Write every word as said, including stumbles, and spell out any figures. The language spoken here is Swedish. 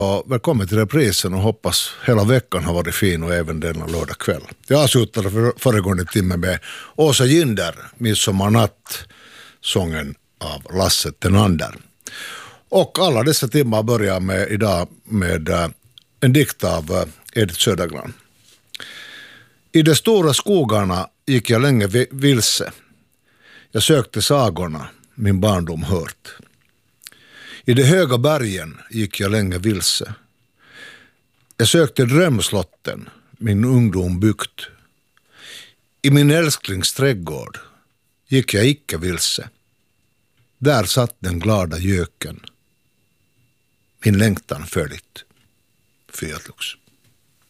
Och välkommen till reprisen och hoppas hela veckan har varit fin och även denna lördag kväll. Jag avslutade för, föregående timme med Åsa Ginder, Midsommarnatt, sången av Lasse Tenander. Och alla dessa timmar börjar med idag med uh, en dikt av uh, Edith Södergran. I de stora skogarna gick jag länge vilse. Jag sökte sagorna min barndom hört. I de höga bergen gick jag länge vilse. Jag sökte drömslotten min ungdom byggt. I min älsklings trädgård gick jag icke vilse. Där satt den glada göken. Min längtan följt. Fiat Lux.